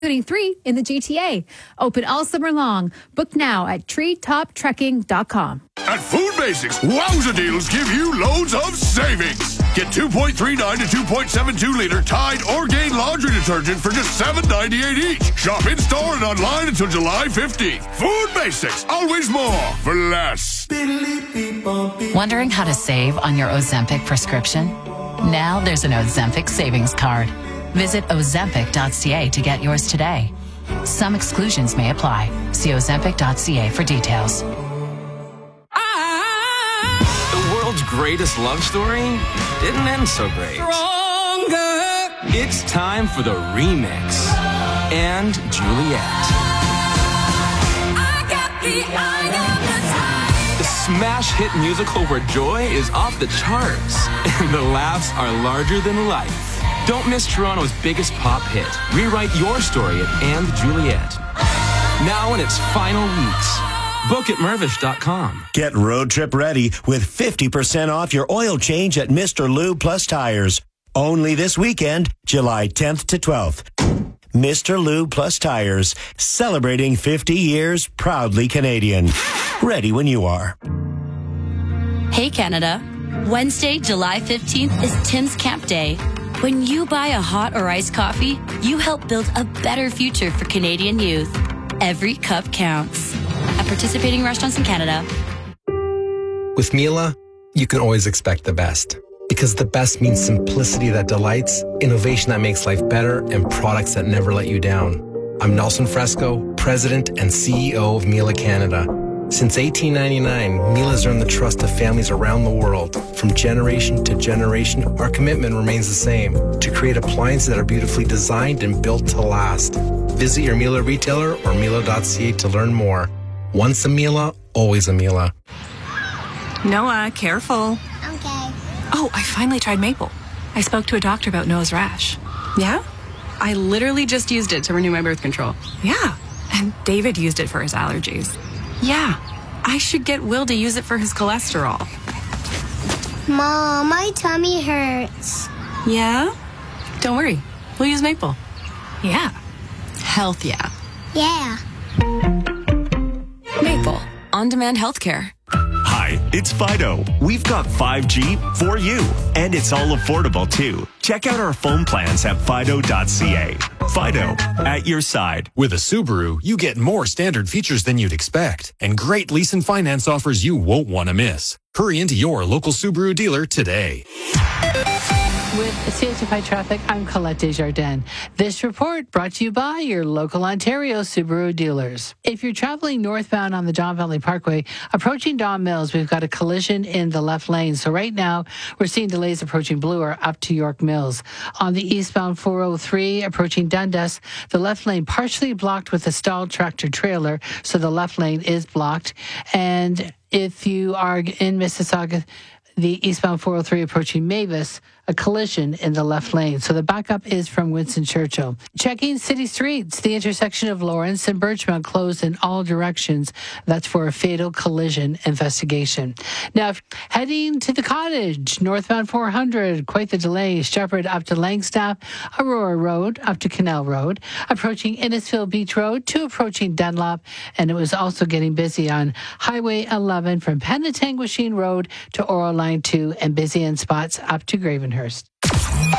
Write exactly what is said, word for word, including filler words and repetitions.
including three in the G T A. Open all summer long. Book now at treetop trekking dot com. At Food Basics, wowza deals give you loads of savings. Get two point three nine to two point seven two liter Tide Orgain laundry detergent for just seven ninety-eight each. Shop in-store and online until July fifteenth. Food Basics, always more for less. Wondering how to save on your Ozempic prescription? Now there's an Ozempic savings card. Visit ozempic dot c a to get yours today. Some exclusions may apply. See ozempic dot c a for details. The world's greatest love story didn't end so great. Stronger. It's time for the remix. And Juliet. I got the eye of the tiger. The smash hit musical where joy is off the charts and the laughs are larger than life. Don't miss Toronto's biggest pop hit. Rewrite your story at And Juliet. Now in its final weeks. Book at mervish dot com. Get road trip ready with fifty percent off your oil change at Mister Lube Plus Tires. Only this weekend, July tenth to twelfth. Mister Lube Plus Tires, celebrating fifty years, proudly Canadian. Ready when you are. Hey Canada, Wednesday, July fifteenth is Tim's Camp Day. When you buy a hot or iced coffee, you help build a better future for Canadian youth. Every cup counts. At participating restaurants in Canada. With Miele, you can always expect the best. Because the best means simplicity that delights, innovation that makes life better, and products that never let you down. I'm Nelson Fresco, President and C E O of Miele Canada. Since eighteen ninety-nine, Miele has earned the trust of families around the world. From generation to generation, our commitment remains the same, to create appliances that are beautifully designed and built to last. Visit your Miele retailer or miele dot c a to learn more. Once a Miele, always a Miele. Noah, careful. Okay. Oh, I finally tried Maple. I spoke to a doctor about nose rash. Yeah? I literally just used it to renew my birth control. Yeah, and David used it for his allergies. Yeah, I should get Will to use it for his cholesterol. Mom, my tummy hurts. Yeah? Don't worry. We'll use Maple. Yeah. Health, yeah. Yeah. Maple. On-demand healthcare. Hi, it's Fido. We've got five G for you, and it's all affordable too. Check out our phone plans at fido dot c a. Fido, at your side. With a Subaru, you get more standard features than you'd expect, and great lease and finance offers you won't want to miss. Hurry into your local Subaru dealer today. With C H F I Traffic, I'm Colette Desjardins. This report brought to you by your local Ontario Subaru dealers. If you're traveling northbound on the Don Valley Parkway, approaching Don Mills, we've got a collision in the left lane. So right now, we're seeing delays approaching Bloor up to York Mills. On the eastbound four oh three, approaching Dundas, the left lane partially blocked with a stalled tractor trailer, so the left lane is blocked. And if you are in Mississauga, the eastbound four oh three approaching Mavis, a collision in the left lane. So the backup is from Winston Churchill. Checking city streets, the intersection of Lawrence and Birchmount closed in all directions. That's for a fatal collision investigation. Now, heading to the cottage, northbound four hundred, quite the delay. Shepherd up to Langstaff, Aurora Road up to Canal Road, approaching Innisfil Beach Road to approaching Dunlop, and it was also getting busy on Highway eleven from Penetanguishene Road to Oral Line two, and busy in spots up to Gravenhurst.